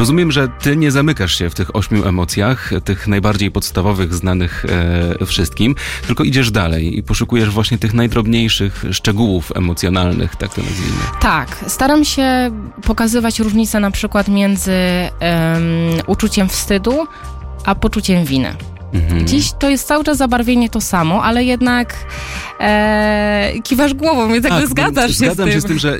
Rozumiem, że ty nie zamykasz się w tych 8 emocjach, tych najbardziej podstawowych, znanych wszystkim, tylko idziesz dalej i poszukujesz właśnie tych najdrobniejszych szczegółów emocjonalnych, tak to nazwijmy. Tak, staram się pokazywać różnicę na przykład między uczuciem wstydu a poczuciem winy. Dziś to jest cały czas zabarwienie to samo, ale jednak kiwasz głową, więc jakby zgadzasz się z tym. Zgadzam się z tym, że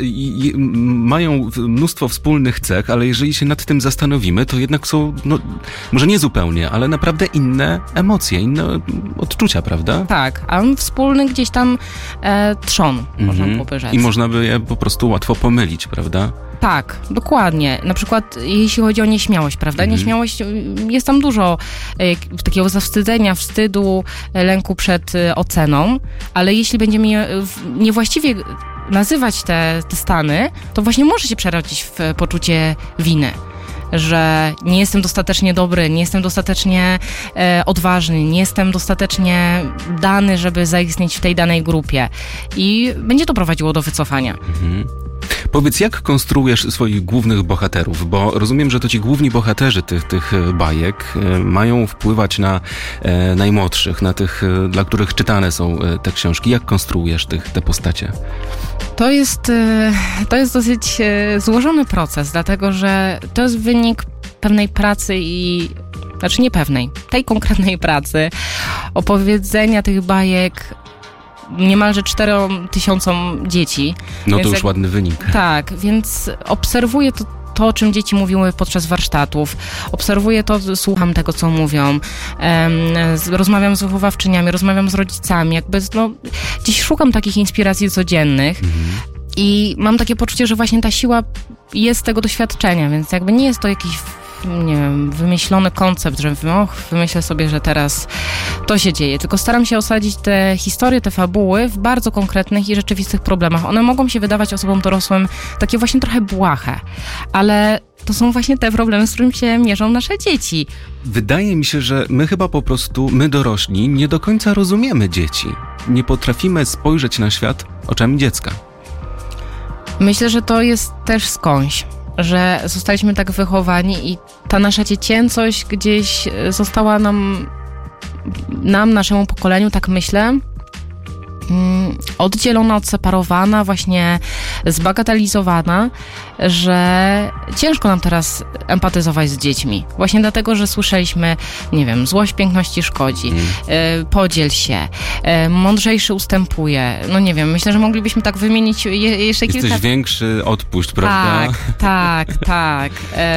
mają mnóstwo wspólnych cech, ale jeżeli się nad tym zastanowimy, to jednak są, no, może nie zupełnie, ale naprawdę inne emocje, inne odczucia, prawda? Tak, a wspólny gdzieś tam trzon, można by rzec. I można by je po prostu łatwo pomylić, prawda? Tak, dokładnie. Na przykład jeśli chodzi o nieśmiałość, prawda? Nieśmiałość, jest tam dużo takiego zawstydzenia, wstydu, lęku przed oceną, ale jeśli będziemy niewłaściwie nazywać te stany, to właśnie może się przerodzić w poczucie winy. Że nie jestem dostatecznie dobry, nie jestem dostatecznie odważny, nie jestem dostatecznie dany, żeby zaistnieć w tej danej grupie. I będzie to prowadziło do wycofania. Powiedz, jak konstruujesz swoich głównych bohaterów? Bo rozumiem, że to ci główni bohaterzy tych bajek mają wpływać na najmłodszych, na tych, dla których czytane są te książki. Jak konstruujesz te postacie? To jest dosyć złożony proces, dlatego że to jest wynik pewnej pracy znaczy nie pewnej, tej konkretnej pracy, opowiedzenia tych bajek niemalże 4000 dzieci. No to już ładny wynik. Tak, więc obserwuję to, o czym dzieci mówiły podczas warsztatów. Obserwuję to, słucham tego, co mówią. Rozmawiam z wychowawczyniami, rozmawiam z rodzicami. Gdzieś szukam takich inspiracji codziennych. I mam takie poczucie, że właśnie ta siła jest z tego doświadczenia, więc jakby nie jest to jakiś, nie wiem, wymyślony koncept, że wymyślę sobie, że teraz to się dzieje, tylko staram się osadzić te historie, te fabuły w bardzo konkretnych i rzeczywistych problemach. One mogą się wydawać osobom dorosłym takie właśnie trochę błahe, ale to są właśnie te problemy, z którymi się mierzą nasze dzieci. Wydaje mi się, że my chyba po prostu, my dorośli, nie do końca rozumiemy dzieci. Nie potrafimy spojrzeć na świat oczami dziecka. Myślę, że to jest też skądś, że zostaliśmy tak wychowani i ta nasza dziecięcość gdzieś została naszemu pokoleniu, tak myślę, oddzielona, odseparowana, właśnie zbagatelizowana, że ciężko nam teraz empatyzować z dziećmi. Właśnie dlatego, że słyszeliśmy, nie wiem, złość piękności szkodzi, podziel się, mądrzejszy ustępuje. No nie wiem, myślę, że moglibyśmy tak wymienić jeszcze kilka... Jesteś większy, odpuść, prawda? Tak.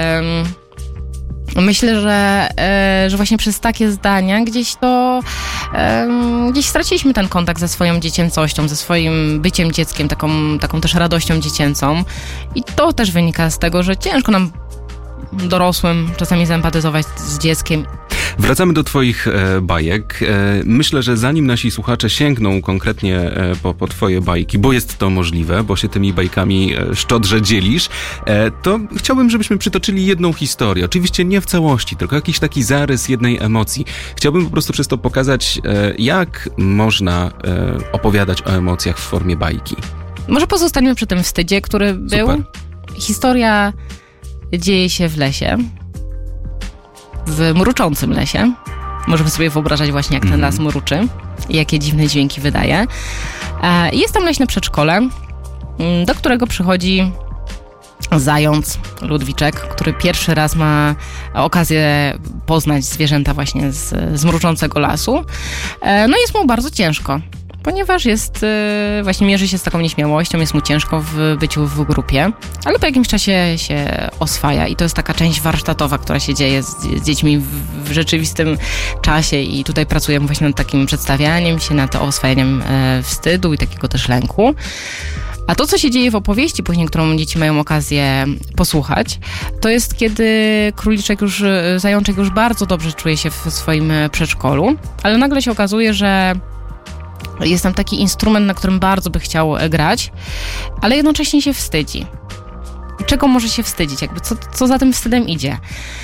Myślę, że właśnie przez takie zdania gdzieś straciliśmy ten kontakt ze swoją dziecięcością, ze swoim byciem dzieckiem, taką też radością dziecięcą. I to też wynika z tego, że ciężko nam dorosłym czasami zempatyzować z dzieckiem. Wracamy do twoich bajek. Myślę, że zanim nasi słuchacze sięgną konkretnie po twoje bajki, bo jest to możliwe, bo się tymi bajkami szczodrze dzielisz, to chciałbym, żebyśmy przytoczyli jedną historię. Oczywiście nie w całości, tylko jakiś taki zarys jednej emocji. Chciałbym po prostu przez to pokazać, jak można opowiadać o emocjach w formie bajki. Może pozostaniemy przy tym wstydzie, który był. Super. Historia dzieje się w lesie. W mruczącym lesie. Możemy sobie wyobrażać właśnie, jak ten las mruczy i jakie dziwne dźwięki wydaje. Jest tam leśne przedszkole, do którego przychodzi zając Ludwiczek, który pierwszy raz ma okazję poznać zwierzęta właśnie z mruczącego lasu. No jest mu bardzo ciężko, ponieważ właśnie mierzy się z taką nieśmiałością, jest mu ciężko w byciu w grupie, ale po jakimś czasie się oswaja i to jest taka część warsztatowa, która się dzieje z dziećmi w rzeczywistym czasie i tutaj pracujemy właśnie nad takim przedstawianiem się, nad oswajaniem wstydu i takiego też lęku. A to, co się dzieje w opowieści później, którą dzieci mają okazję posłuchać, to jest, kiedy zajączek już bardzo dobrze czuje się w swoim przedszkolu, ale nagle się okazuje, że jest tam taki instrument, na którym bardzo by chciał grać, ale jednocześnie się wstydzi. Czego może się wstydzić? Co za tym wstydem idzie?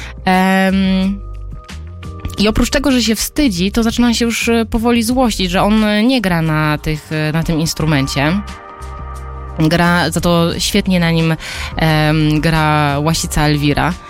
I oprócz tego, że się wstydzi, to zaczyna się już powoli złościć, że on nie gra na tym instrumencie. Za to świetnie na nim gra łasica Elwira.